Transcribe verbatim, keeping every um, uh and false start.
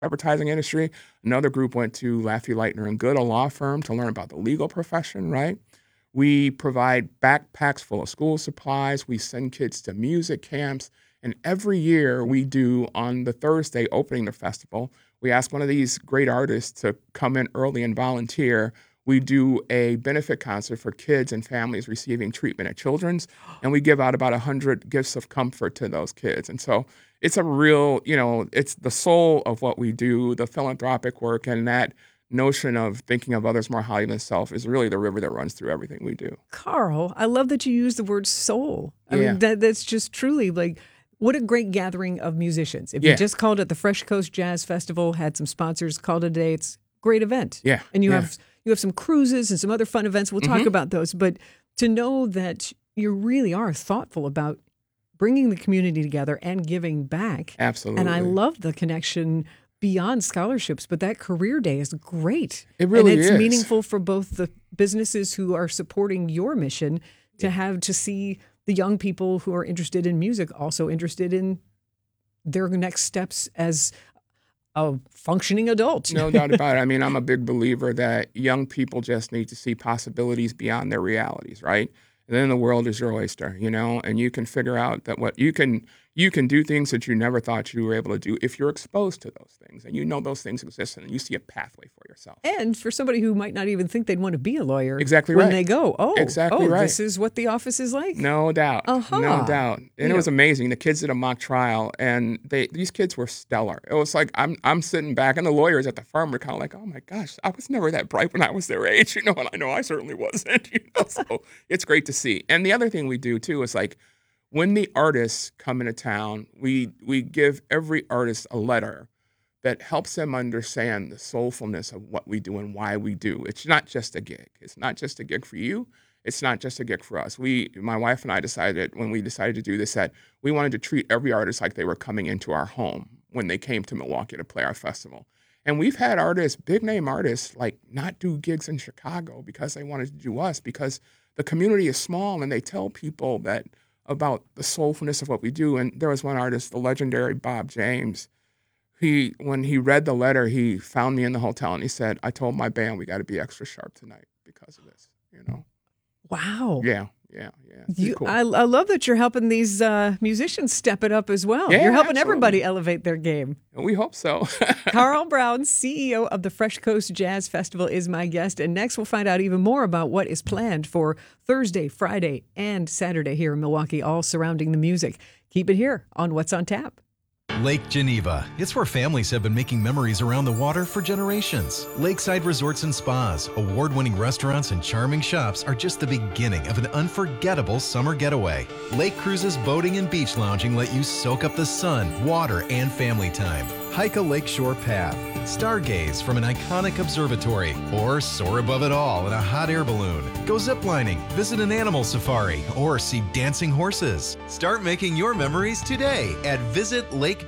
advertising industry. Another group went to Laffey Lightner and Good, a law firm, to learn about the legal profession, right? We provide backpacks full of school supplies. We send kids to music camps. And every year we do, on the Thursday opening the festival, we ask one of these great artists to come in early and volunteer. We do a benefit concert for kids and families receiving treatment at Children's, and we give out about one hundred gifts of comfort to those kids. And so it's a real, you know, it's the soul of what we do, the philanthropic work, and that notion of thinking of others more highly than self is really the river that runs through everything we do. Carl, I love that you use the word soul. I Yeah. mean, that, that's just truly like, what a great gathering of musicians. If Yeah. you just called it the Fresh Coast Jazz Festival, had some sponsors called it a day, it's a great event. Yeah. And you yeah. have you have some cruises and some other fun events. We'll talk Mhm. about those. But to know that you really are thoughtful about bringing the community together and giving back. Absolutely. And I love the connection beyond scholarships, but that career day is great. It really and it's is. meaningful for both the businesses who are supporting your mission to have to see the young people who are interested in music also interested in their next steps as a functioning adult. No doubt about it. I mean, I'm a big believer that young people just need to see possibilities beyond their realities, right? And then the world is your oyster, you know, and you can figure out that what you can you can do things that you never thought you were able to do if you're exposed to those things and you know those things exist and you see a pathway for yourself. And for somebody who might not even think they'd want to be a lawyer, Exactly when right. they go, oh, Exactly oh, right. this is what the office is like. No doubt. Uh-huh. No doubt. And You it know- was amazing. The kids did a mock trial and they these kids were stellar. It was like I'm I'm sitting back and the lawyers at the firm were kind of like, oh my gosh, I was never that bright when I was their age, you know, and I know I certainly wasn't, you know. So it's great to see. And the other thing we do too is like when the artists come into town, we we give every artist a letter that helps them understand the soulfulness of what we do and why we do. It's not just a gig. It's not just a gig for you. It's not just a gig for us. We, my wife and I decided when we decided to do this that we wanted to treat every artist like they were coming into our home when they came to Milwaukee to play our festival. And we've had artists, big name artists, like not do gigs in Chicago because they wanted to do us because the community is small and they tell people that about the soulfulness of what we do. And there was one artist, the legendary Bob James. He, when he read the letter, he found me in the hotel and he said, I told my band we got to be extra sharp tonight because of this, you know? Wow. Yeah, yeah, yeah. It's You, cool. I, I love that you're helping these uh, musicians step it up as well. Yeah, You're helping absolutely. everybody elevate their game. We hope so. Carl Brown, C E O of the Fresh Coast Jazz Festival, is my guest. And next, we'll find out even more about what is planned for Thursday, Friday, and Saturday here in Milwaukee, all surrounding the music. Keep it here on What's on Tap. Lake Geneva. It's where families have been making memories around the water for generations. Lakeside resorts and spas, award-winning restaurants, and charming shops are just the beginning of an unforgettable summer getaway. Lake cruises, boating, and beach lounging let you soak up the sun, water, and family time. Hike a lakeshore path, stargaze from an iconic observatory, or soar above it all in a hot air balloon. Go ziplining, visit an animal safari, or see dancing horses. Start making your memories today at visit lake